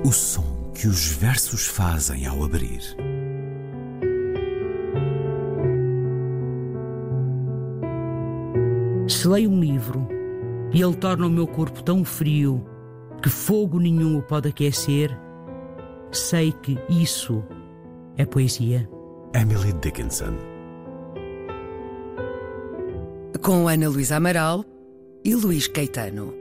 O som que os versos fazem ao abrir. Se leio um livro e ele torna o meu corpo tão frio que fogo nenhum o pode aquecer, sei que isso é poesia. Emily Dickinson. Com Ana Luísa Amaral e Luís Caetano.